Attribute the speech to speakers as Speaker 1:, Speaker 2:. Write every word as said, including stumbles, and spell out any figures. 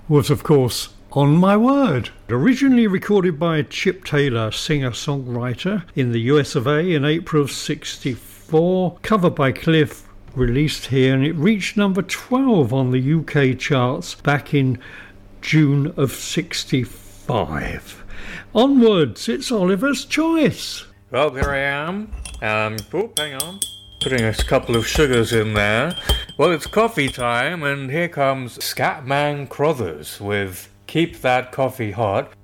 Speaker 1: was, of course, On My Word. Originally recorded by Chip Taylor, singer-songwriter, in the U S of A in April of sixty-four, covered by Cliff, released here, and it reached number twelve on the U K charts back in June of sixty-five. Onwards, it's Oliver's Choice.
Speaker 2: Well, here I am. Um, oh, hang on. Putting a couple of sugars in there. Well, it's coffee time, and here comes Scatman Crothers with Keep That Coffee Hot.